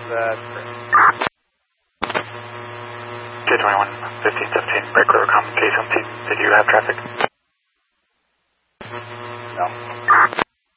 J21, 1517, break road common K17. Did you have traffic? No.